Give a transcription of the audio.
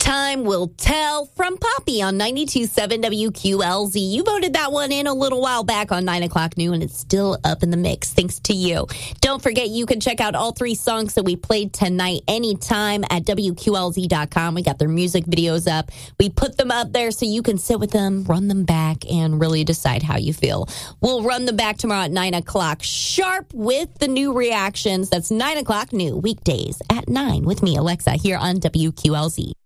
Time will tell from Poppy on 92.7 WQLZ. You voted that one in a little while back on 9 o'clock noon, and it's still up in the mix thanks to you. Don't forget, you can check out all three songs that we played tonight anytime at WQLZ.com. We got their music videos up. We put them up there so you can sit with them, run them back, and really decide how you feel. We'll run them back tomorrow at 9 o'clock sharp with the new reactions. That's 9 o'clock new weekdays at 9 with me, Alexa, here on WQLZ.